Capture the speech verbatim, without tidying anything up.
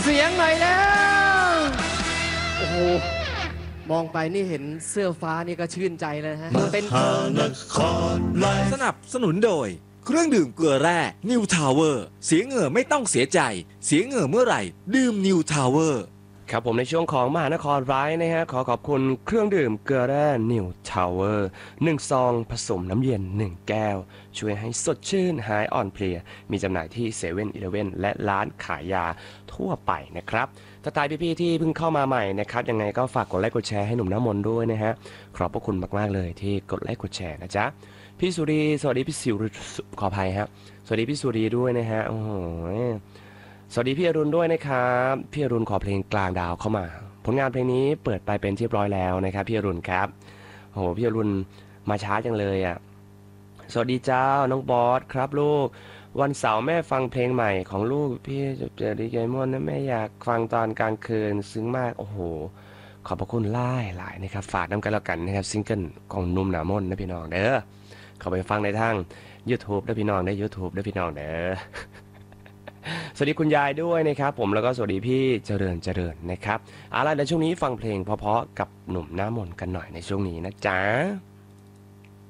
เสียงหน่อยแล้วโอ้โหมองไปนี่เห็นเสื้อฟ้านี่ก็ชื่นใจเลยฮะเป็นสนับสนุนโดยเครื่องดื่มเกลือแร่นิวทาวเวอร์เสียเหงื่อไม่ต้องเสียใจเสียเหงื่อเมื่อไหร่ดื่มนิวทาวเวอร์ครับผมในช่วงของมหานครร้ายนะฮะขอขอบคุณเครื่องดื่มเกลือแร่นิวทาวเวอร์หนึ่งซองผสมน้ำเย็นหนึ่งแก้วช่วยให้สดชื่นหายอ่อนเพลียมีจำหน่ายที่เซเว่นอีเลฟเว่นและร้านขายยาทั่วไปนะครับถ้าตายพี่ๆที่เพิ่งเข้ามาใหม่นะครับยังไงก็ฝากกดไลค์กดแชร์ให้หนุ่มน้ำมนต์ด้วยนะฮะขอบพระคุณมากๆเลยที่กดไลค์กดแชร์นะจ๊ะพี่สุรีสวัสดีพี่สิวขออภัยครับสวัสดีพี่สุรีด้วยนะฮะโอ้โหสวัสดีพี่อรุณด้วยนะครับพี่อรุณขอเพลงกลางดาวเข้ามาผลงานเพลงนี้เปิดไปเป็นที่เรียบร้อยแล้วนะครับพี่อรุณครับโอ้โหพี่อรุณมาช้าจังเลยอ่ะสวัสดีเจ้าน้องบอสครับลูกวันเสาร์แม่ฟังเพลงใหม่ของลูกพี่จะเจอดีใจม่วนนะแม่อยากฟังตอนกลางคืนซึ้งมากโอ้โหขอบพระคุณหลายหลายนะครับฝากน้ำกันแล้วกันนะครับซิงเกิลของหนุ่มหนามนนะพี่น้องเด้อเข้าไปฟังในทาง YouTube ได้พี่น้องได้ YouTube ได้พี่น้องเด้อ สวัสดีคุณยายด้วยนะครับผมแล้วก็สวัสดีพี่เจริญเจริญนะครับเอาล่ะในช่วงนี้ฟังเพลงเพราะๆกับหนุ่มหน้ามนต์กันหน่อยในช่วงนี้นะจ๊ะ